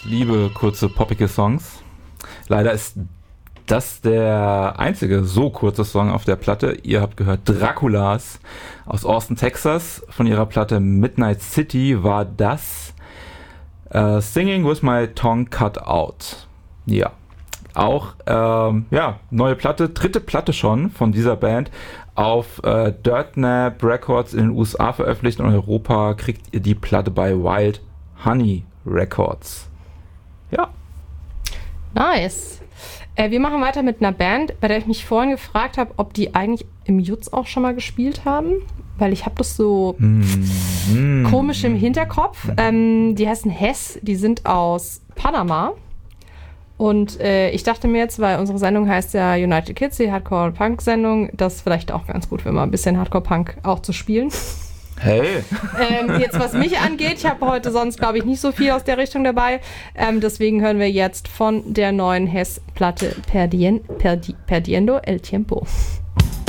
liebe kurze, poppige Songs. Leider ist das der einzige so kurze Song auf der Platte. Ihr habt gehört Draculas aus Austin, Texas. Von ihrer Platte Midnight City war das Singing with My Tongue Cut Out. Ja, auch neue Platte, dritte Platte schon von dieser Band. Auf Dirtnap Records in den USA veröffentlicht. In Europa kriegt ihr die Platte bei Wild Honey Records. Ja. Nice. Wir machen weiter mit einer Band, bei der ich mich vorhin gefragt habe, ob die eigentlich im Jutz auch schon mal gespielt haben, weil ich habe das so komisch im Hinterkopf. Die heißen Hess, die sind aus Panama. Und ich dachte mir jetzt, weil unsere Sendung heißt ja United Kids, die Hardcore-Punk-Sendung, das ist vielleicht auch ganz gut, wenn mal ein bisschen Hardcore-Punk auch zu spielen. Hey! Jetzt, was mich angeht, ich habe heute sonst, glaube ich, nicht so viel aus der Richtung dabei. Deswegen hören wir jetzt von der neuen Hess-Platte Perdiendo el Tiempo.